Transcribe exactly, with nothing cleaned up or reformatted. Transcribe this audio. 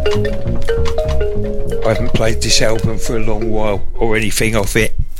I haven't played this album for a long while or anything off it.